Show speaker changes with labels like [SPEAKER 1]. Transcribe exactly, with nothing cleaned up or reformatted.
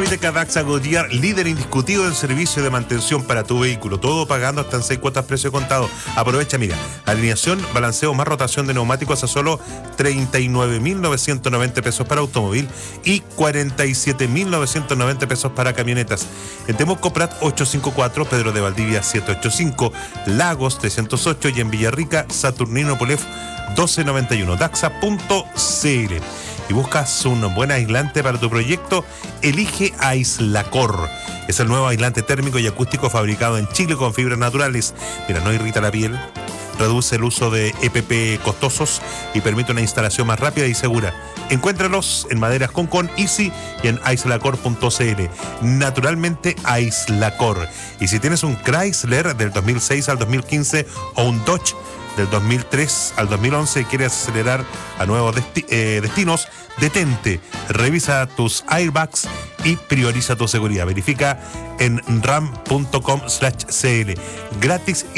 [SPEAKER 1] Autotécnica Daxa Goodyear, líder indiscutido en servicio de mantención para tu vehículo. Todo pagando hasta en seis cuotas precio contado. Aprovecha, mira, alineación, balanceo más rotación de neumáticos a solo treinta y nueve mil novecientos noventa pesos para automóvil y cuarenta y siete mil novecientos noventa pesos para camionetas. En Temuco Prat ochocientos cincuenta y cuatro, Pedro de Valdivia setecientos ochenta y cinco, Lagos trescientos ocho y en Villarrica Saturnino Polef doce noventa y uno. Daxa punto c l. Y buscas un buen aislante para tu proyecto, elige Aislacor. Es el nuevo aislante térmico y acústico fabricado en Chile con fibras naturales. Mira, no irrita la piel, reduce el uso de E P P costosos y permite una instalación más rápida y segura. Encuéntralos en Maderas Concon, Easy y en aislacor punto c l. Naturalmente Aislacor. Y si tienes un Chrysler del dos mil seis al dos mil quince o un Dodge del dos mil tres al dos mil once y quieres acelerar a nuevos desti- eh, destinos, detente, revisa tus airbags y prioriza tu seguridad. Verifica en ram punto com slash c l. Gratis